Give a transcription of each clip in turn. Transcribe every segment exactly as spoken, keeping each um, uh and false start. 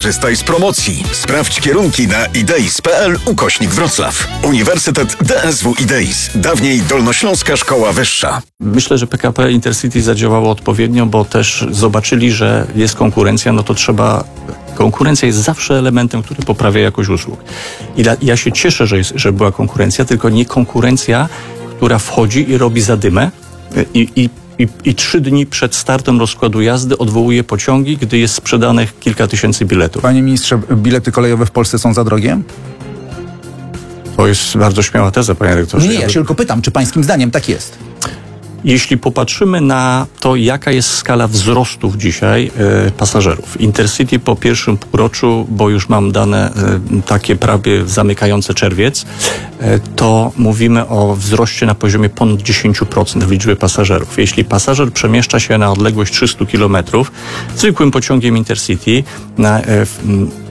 Skorzystaj z promocji. Sprawdź kierunki na ideis kropka p l ukośnik Wrocław. Uniwersytet D S W Ideis. Dawniej Dolnośląska Szkoła Wyższa. Myślę, że P K P Intercity zadziałało odpowiednio, bo też zobaczyli, że jest konkurencja, no to trzeba... Konkurencja jest zawsze elementem, który poprawia jakość usług. I da, ja się cieszę, że, jest, że była konkurencja, tylko nie konkurencja, która wchodzi i robi zadymę i, i, i, i trzy dni przed startem rozkładu jazdy odwołuje pociągi, gdy jest sprzedanych kilka tysięcy biletów. Panie ministrze, bilety kolejowe w Polsce są za drogie? To jest bardzo śmiała teza, panie rektorze. Nie, ja się tylko pytam, czy pańskim zdaniem tak jest? Jeśli popatrzymy na to, jaka jest skala wzrostów dzisiaj e, pasażerów. Intercity po pierwszym półroczu, bo już mam dane e, takie prawie zamykające czerwiec, e, to mówimy o wzroście na poziomie ponad dziesięć procent w liczbie pasażerów. Jeśli pasażer przemieszcza się na odległość trzysta kilometrów zwykłym pociągiem Intercity na e, w,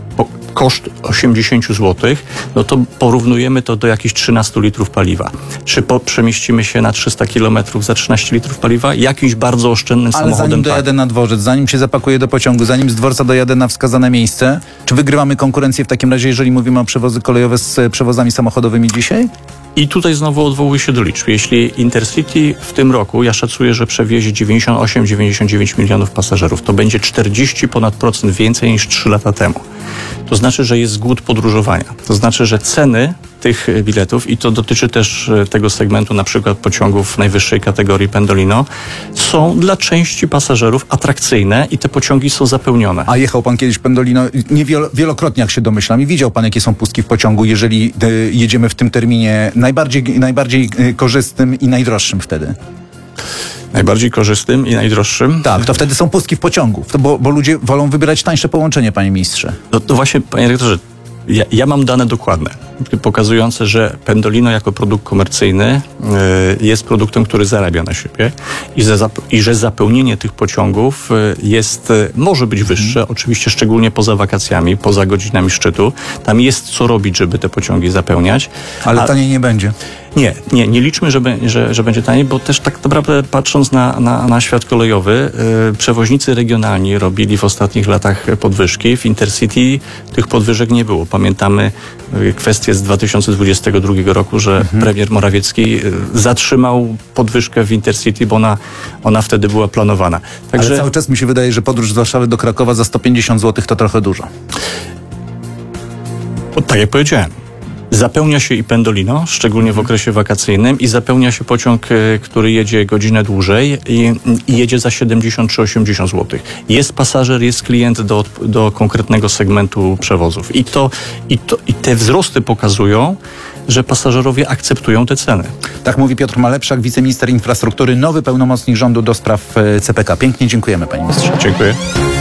koszt osiemdziesiąt złotych, no to porównujemy to do jakichś trzynastu litrów paliwa. Czy po, przemieścimy się na trzysta kilometrów za trzynaście litrów paliwa? Jakimś bardzo oszczędnym Ale samochodem. zanim dojadę tak. na dworzec, zanim się zapakuję do pociągu, zanim z dworca dojadę na wskazane miejsce, czy wygrywamy konkurencję w takim razie, jeżeli mówimy o przewozy kolejowe z przewozami samochodowymi dzisiaj? I tutaj znowu odwołuję się do liczb. Jeśli Intercity w tym roku, ja szacuję, że przewiezie dziewięćdziesiąt osiem do dziewięćdziesięciu dziewięciu milionów pasażerów, to będzie czterdzieści ponad procent więcej niż trzy lata temu. To znaczy, że jest głód podróżowania. To znaczy, że ceny tych biletów, i to dotyczy też tego segmentu na przykład pociągów najwyższej kategorii Pendolino, są dla części pasażerów atrakcyjne i te pociągi są zapełnione. A jechał pan kiedyś Pendolino, nie wielo, wielokrotnie jak się domyślam, i widział pan, jakie są pustki w pociągu, jeżeli y, jedziemy w tym terminie najbardziej, najbardziej y, korzystnym i najdroższym wtedy? Najbardziej korzystnym i najdroższym? Tak, to wtedy są pustki w pociągu, to bo, bo ludzie wolą wybierać tańsze połączenie, panie ministrze. No to właśnie, panie dyrektorze, ja, ja mam dane dokładne, pokazujące, że Pendolino jako produkt komercyjny y, jest produktem, który zarabia na siebie i, za, i że zapełnienie tych pociągów y, jest, y, może być wyższe, hmm. oczywiście szczególnie poza wakacjami, poza godzinami szczytu. Tam jest co robić, żeby te pociągi zapełniać. Ale A, taniej nie będzie. Nie, nie, nie liczmy, że, be, że, że będzie taniej, bo też tak naprawdę patrząc na, na, na świat kolejowy, yy, przewoźnicy regionalni robili w ostatnich latach podwyżki. W Intercity tych podwyżek nie było. Pamiętamy yy, kwestię z dwa tysiące dwudziestego drugiego roku, że mhm. premier Morawiecki yy, zatrzymał podwyżkę w Intercity, bo ona, ona wtedy była planowana. Także... Ale cały czas mi się wydaje, że podróż z Warszawy do Krakowa za sto pięćdziesiąt złotych to trochę dużo. Bo, tak jak powiedziałem. Zapełnia się i Pendolino, szczególnie w okresie wakacyjnym, i zapełnia się pociąg, który jedzie godzinę dłużej i, i jedzie za siedemdziesiąt czy osiemdziesiąt złotych. Jest pasażer, jest klient do, do konkretnego segmentu przewozów. I, to, i, to, I te wzrosty pokazują, że pasażerowie akceptują te ceny. Tak mówi Piotr Malepszak, wiceminister infrastruktury, nowy pełnomocnik rządu do spraw C P K. Pięknie dziękujemy, panie ministrze. Dziękuję.